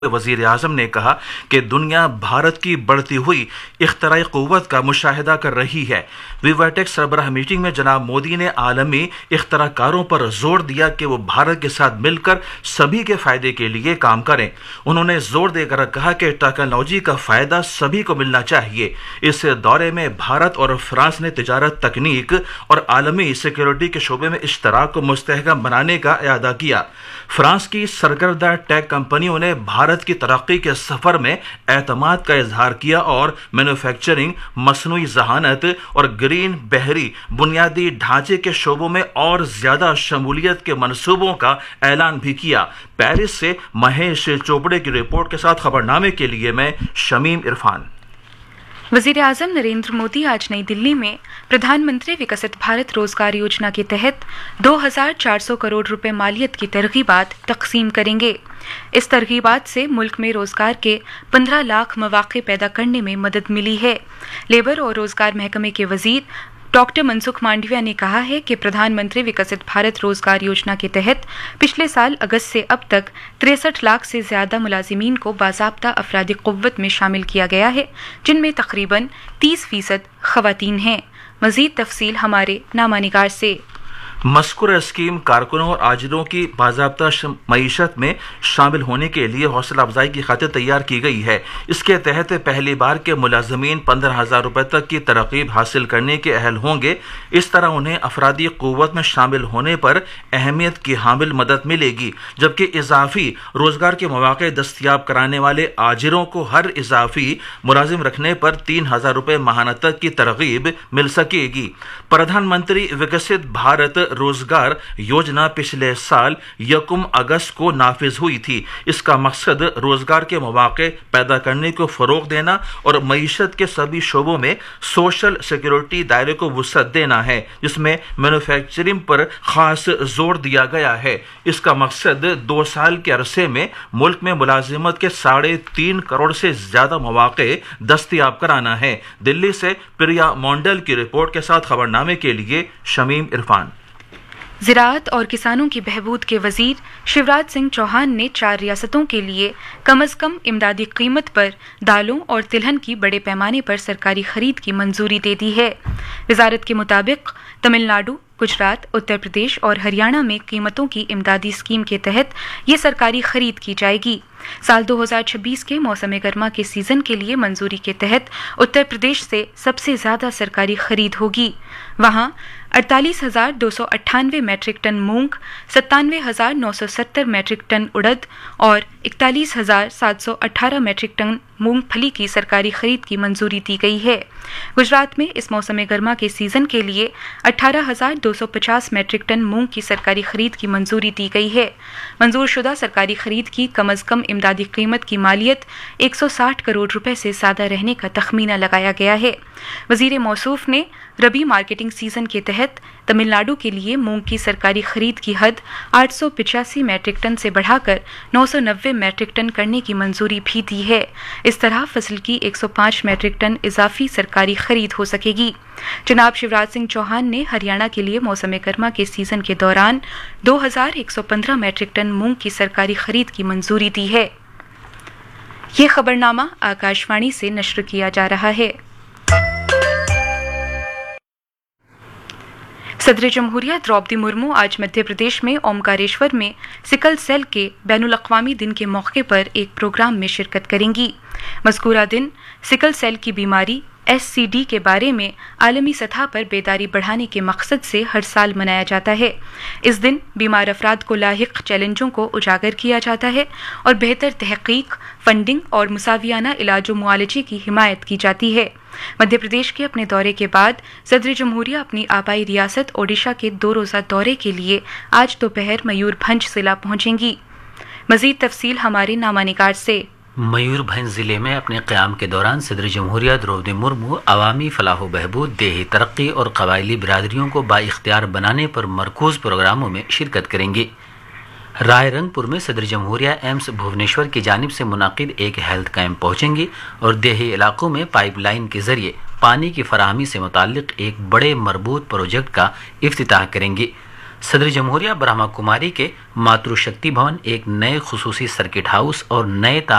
वज़ीर आज़म ने कहा कि दुनिया भारत की बढ़ती हुई इख्तराई क़ुव्वत का मुशाहिदा कर रही है। विवाटेक सरबराह मीटिंग में जनाब मोदी ने आलमी इख्तराकारों पर जोर दिया कि वो भारत के साथ मिलकर सभी के फ़ायदे के लिए काम करें। उन्होंने जोर देकर कहा कि टेक्नोलॉजी का फ़ायदा सभी को मिलना चाहिए। इस दौरे में भारत और फ्रांस ने तिजारत, तकनीक और आलमी सिक्योरिटी के शोबे में इश्तराक को मुस्तहकम बनाने का इरादा किया। फ्रांस की सरकर्दा टेक कंपनियों ने भारत की तरक्की के सफर में एतमाद का इजहार किया और मैन्युफैक्चरिंग, मसनूई जहानत और ग्रीन बहरी बुनियादी ढांचे के शोबों में और ज्यादा शमूलियत के मंसूबों का ऐलान भी किया। पेरिस से महेश चोपड़े की रिपोर्ट के साथ खबरनामे के लिए मैं शमीम इरफान। वज़ीर आज़म नरेंद्र मोदी आज नई दिल्ली में प्रधानमंत्री विकसित भारत रोजगार योजना के तहत 2,400 करोड़ रुपए मालियत की तरगीबात तकसीम करेंगे। इस तरगीबात से मुल्क में रोजगार के 15 लाख मौक़े पैदा करने में मदद मिली है। लेबर और रोजगार महकमे के वजीर डॉक्टर मनसुख मांडविया ने कहा है कि प्रधानमंत्री विकसित भारत रोजगार योजना के तहत पिछले साल अगस्त से अब तक 63 लाख से ज्यादा मुलाजिमीन को बाज़ाब्ता अफरादी क़ुव्वत में शामिल किया गया है, जिनमें तकरीबन 30% ख़वातीन हैं। मज़ीद तफसील हमारे नामानिगार से। मज़कूर स्कीम कारकुनों और आजिरों की बाज़ाब्ता मईशत में शामिल होने के लिए हौसला अफजाई की खातिर तैयार की गई है। इसके तहत पहली बार के मुलाजमीन 15,000 रुपये तक की तरकीब हासिल करने के अहल होंगे। इस तरह उन्हें अफरादी क़ुव्वत में शामिल होने पर अहमियत की हामिल मदद मिलेगी, जबकि इजाफी रोजगार के मौक़े दस्तियाब कराने वाले आजिरों को हर इजाफी मुलाजिम रखने पर 3,000 रुपये माहाना तक की तरगीब मिल सकेगी। प्रधानमंत्री विकसित भारत रोजगार योजना पिछले साल 1 अगस्त को नाफिज हुई थी। इसका मकसद रोजगार के मौके पैदा करने को फरोग देना और मईशत के सभी शोबों में सोशल सिक्योरिटी दायरे को वुसअत देना है, जिसमें मैन्युफैक्चरिंग पर खास जोर दिया गया है। इसका मकसद 2 साल के अरसे में मुल्क में मुलाजिमत के 3.5 करोड़ से ज्यादा मौके दस्तियाब कराना है। दिल्ली से प्रिया मोंडल की रिपोर्ट के साथ खबरनामे के लिए शमीम इरफान। ज़राअत और किसानों की बहबूद के वजीर शिवराज सिंह चौहान ने 4 रियासतों के लिए कम अज़ कम इमदादी कीमत पर दालों और तिलहन की बड़े पैमाने पर सरकारी खरीद की मंजूरी दे दी है। वजारत के मुताबिक तमिलनाडु, गुजरात, उत्तर प्रदेश और हरियाणा में कीमतों की इमदादी स्कीम के तहत ये सरकारी खरीद की जाएगी। साल 2026 के मौसम गर्मा के सीजन के लिए मंजूरी के तहत उत्तर प्रदेश से सबसे ज्यादा सरकारी खरीद होगी। वहां 48,298 मैट्रिक टन मूंग, 97,970 मैट्रिक टन उड़द और 41,718 मैट्रिक टन मूंगफली की सरकारी खरीद की मंजूरी दी गई है। गुजरात में इस मौसम गर्मा के सीजन के लिए 18,250 मैट्रिक टन मूंग की सरकारी खरीद की मंजूरी दी गई है। मंजूर शुदा सरकारी खरीद की कम अज कम इमदादी कीमत की मालियत 160 करोड़ रुपए से ज्यादा रहने का तखमीना लगाया गया है। वजीर मौसूफ ने रबी मार्केटिंग सीजन के तहत तमिलनाडु के लिए मूंग की सरकारी खरीद की हद 885 मैट्रिक टन से बढ़ाकर 990 मैट्रिक टन करने की मंजूरी भी दी है। इस तरह फसल की 105 मैट्रिक टन इजाफी सरकारी खरीद हो सकेगी। जनाब शिवराज सिंह चौहान ने हरियाणा के लिए मौसम गर्मा के सीजन के दौरान 2,115 मैट्रिक टन मूंग की सरकारी खरीद की मंजूरी दी है। ये खबरनामा आकाशवाणी से नश्र किया जा रहा है। सदर जमहूरिया द्रौपदी मुर्मू आज मध्य प्रदेश में ओमकारेश्वर में सिकल सेल के बैनुल अक़वामी दिन के मौके पर एक प्रोग्राम में शिरकत करेंगी। मज़कूरा दिन सिकल सेल की बीमारी SCD के बारे में आलमी सतह पर बेदारी बढ़ाने के मकसद से हर साल मनाया जाता है। इस दिन बीमार अफराद को लाहिक चैलेंजों को उजागर किया जाता है और बेहतर तहकीक, फंडिंग और मुसावियाना इलाज व मुआलजे की हिमायत की जाती है। मध्य प्रदेश के अपने दौरे के बाद सदर जमहूरिया अपनी आबाई रियासत ओडिशा के 2 रोज़ा दौरे के लिए आज दोपहर मयूरभंज जिला पहुंचेंगी। मजीद तफसील हमारे नामानिगार से। मयूरभंज ज़िले में अपने क़याम के दौरान सदर जमहूरिया द्रौपदी मुर्मू अवामी फलाह बहबूद, देही तरक्की और कबायली बिरादरियों को बाइख्तियार बनाने पर मरकूज़ प्रोग्रामों में शिरकत करेंगी। रायरंगपुर में सदर जमहूरिया एम्स भुवनेश्वर की जानिब से मुनाकिद एक हेल्थ कैंप पहुंचेंगी और देही इलाकों में पाइपलाइन के ज़रिए पानी की फराहमी से मुताल्लिक़ एक बड़े मरबूत प्रोजेक्ट का इफ्तिताह करेंगी। सदर जमहूरिया ब्रह्मा कुमारी के मातृशक्ति भवन एक नए खुसूसी सर्किट हाउस और नए